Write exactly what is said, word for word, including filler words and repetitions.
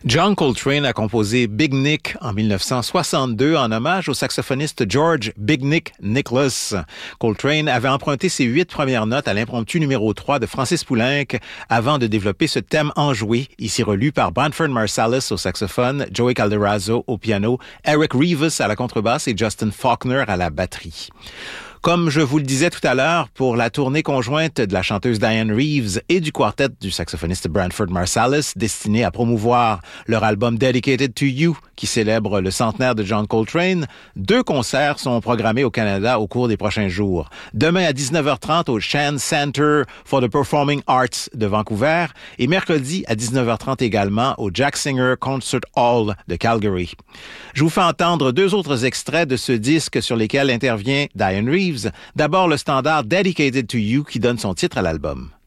John Coltrane a composé Big Nick en dix-neuf cent soixante-deux en hommage au saxophoniste George Big Nick Nicholas. Coltrane avait emprunté ses huit premières notes à l'impromptu numéro trois de Francis Poulenc avant de développer ce thème enjoué, ici relu par Branford Marsalis au saxophone, Joey Calderazzo au piano, Eric Reeves à la contrebasse et Justin Faulkner à la batterie. Comme je vous le disais tout à l'heure, pour la tournée conjointe de la chanteuse Diane Reeves et du quartet du saxophoniste Branford Marsalis, destiné à promouvoir leur album Dedicated to You, qui célèbre le centenaire de John Coltrane, deux concerts sont programmés au Canada au cours des prochains jours. Demain à dix-neuf heures trente au Shan Center for the Performing Arts de Vancouver et mercredi à dix-neuf heures trente également au Jack Singer Concert Hall de Calgary. Je vous fais entendre deux autres extraits de ce disque sur lesquels intervient Diane Reeves. D'abord, le standard Dedicated to You qui donne son titre à l'album.